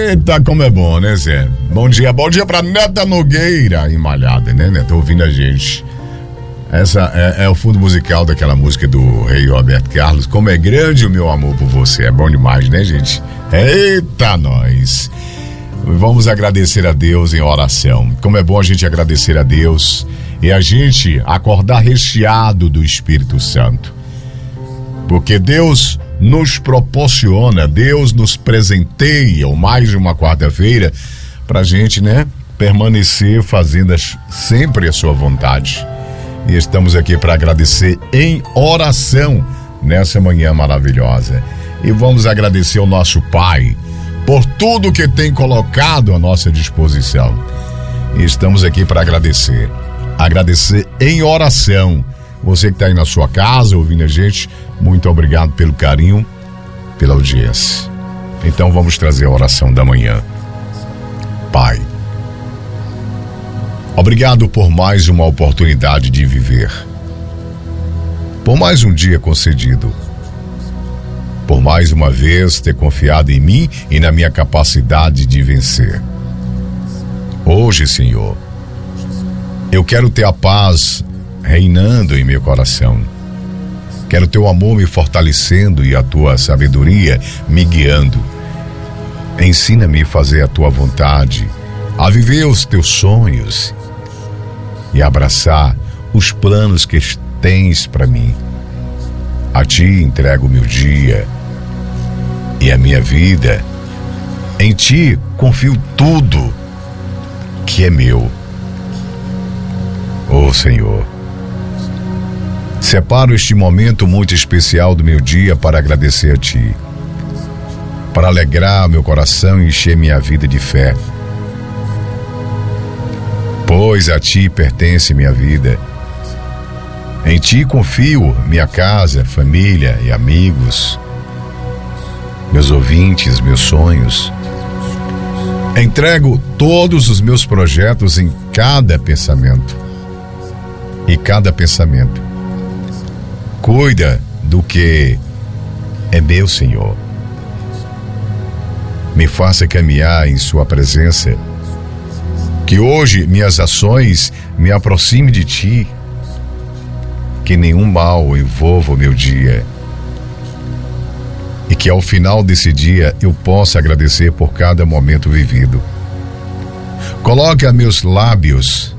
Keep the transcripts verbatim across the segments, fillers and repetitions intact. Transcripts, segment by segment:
Eita, como é bom, né, Zé? Bom dia, bom dia pra Neta Nogueira, em Malhada, né, Neta? Ouvindo a gente. Essa é, é o fundo musical daquela música do Rei Roberto Carlos. Como é grande o meu amor por você. É bom demais, né, gente? Eita, nós. Vamos agradecer a Deus em oração. Como é bom a gente agradecer a Deus e a gente acordar recheado do Espírito Santo. Porque Deus nos proporciona, Deus nos presenteia mais uma quarta-feira pra gente, né, permanecer fazendo as, sempre a sua vontade. E estamos aqui para agradecer em oração nessa manhã maravilhosa. E vamos agradecer ao nosso Pai por tudo que tem colocado à nossa disposição. E estamos aqui para agradecer. Agradecer em oração. Você que está aí na sua casa ouvindo a gente, muito obrigado pelo carinho, pela audiência. Então vamos trazer a oração da manhã. Pai, obrigado por mais uma oportunidade de viver, por mais um dia concedido, por mais uma vez ter confiado em mim e na minha capacidade de vencer. Hoje, Senhor, eu quero ter a paz reinando em meu coração. Quero teu amor me fortalecendo e a tua sabedoria me guiando. Ensina-me a fazer a tua vontade, a viver os teus sonhos e abraçar os planos que tens para mim. A ti entrego o meu dia e a minha vida. Em ti confio tudo que é meu. Ó Senhor, separo este momento muito especial do meu dia para agradecer a ti, para alegrar meu coração e encher minha vida de fé. Pois a ti pertence minha vida. Em ti confio minha casa, família e amigos, meus ouvintes, meus sonhos. Entrego todos os meus projetos em cada pensamento. E cada pensamento cuida do que é meu, Senhor. Me faça caminhar em sua presença. Que hoje minhas ações me aproximem de ti. Que nenhum mal envolva o meu dia. E que ao final desse dia eu possa agradecer por cada momento vivido. Coloque a meus lábios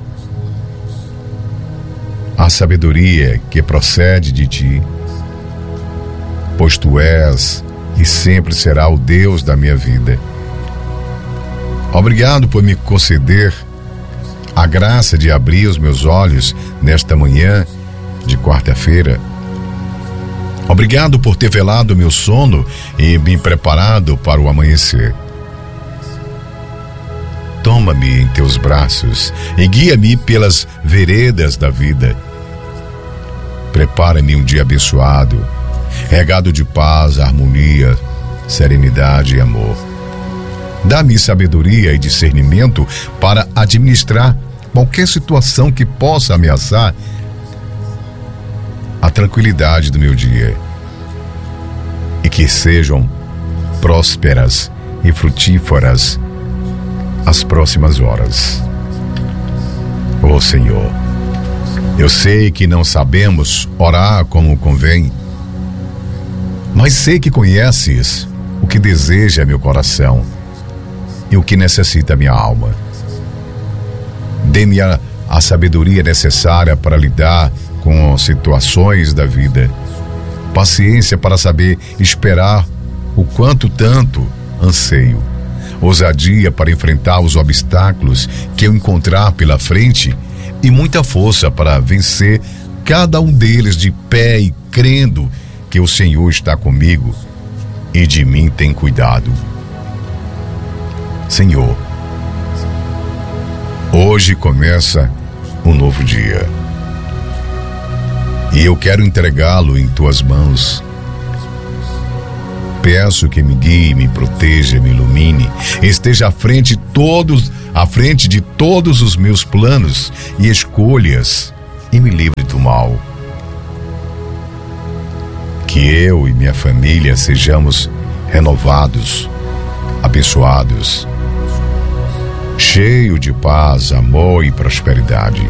a sabedoria que procede de ti, pois tu és e sempre será o Deus da minha vida. Obrigado por me conceder a graça de abrir os meus olhos nesta manhã de quarta-feira. Obrigado por ter velado meu sono e me preparado para o amanhecer. Toma-me em teus braços e guia-me pelas veredas da vida. Prepara-me um dia abençoado, regado de paz, harmonia, serenidade e amor. Dá-me sabedoria e discernimento para administrar qualquer situação que possa ameaçar a tranquilidade do meu dia. E que sejam prósperas e frutíferas as próximas horas. Ó Senhor, eu sei que não sabemos orar como convém, mas sei que conheces o que deseja meu coração e o que necessita minha alma. Dê-me a, a sabedoria necessária para lidar com situações da vida, paciência para saber esperar o quanto tanto anseio, ousadia para enfrentar os obstáculos que eu encontrar pela frente e muita força para vencer cada um deles de pé e crendo que o Senhor está comigo e de mim tem cuidado. Senhor, hoje começa um novo dia e eu quero entregá-lo em tuas mãos. Peço que me guie, me proteja, me ilumine, esteja à frente todos, à frente de todos os meus planos e escolhas e me livre do mal. Que eu e minha família sejamos renovados, abençoados abençoados, cheio de paz, amor e prosperidade.